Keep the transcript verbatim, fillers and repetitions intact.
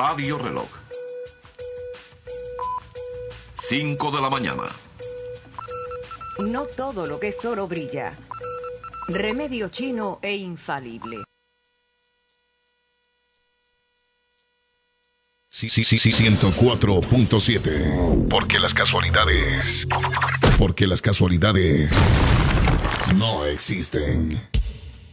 Radio Reloj. cinco de la mañana. No todo lo que es oro brilla. Remedio chino e infalible. Sí, sí, sí, sí, ciento cuatro punto siete. Porque las casualidades. Porque las casualidades no existen.